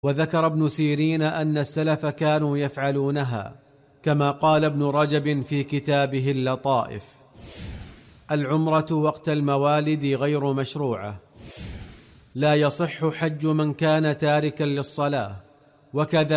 وذكر ابن سيرين أن السلف كانوا يفعلونها، كما قال ابن رجب في كتابه اللطائف: العمرة وقت الموالد غير مشروعة، لا يصح حج من كان تاركا للصلاة، وكذا